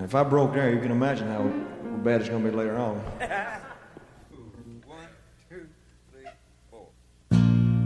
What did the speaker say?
if I broke there, you can imagine how bad it's going to be later on.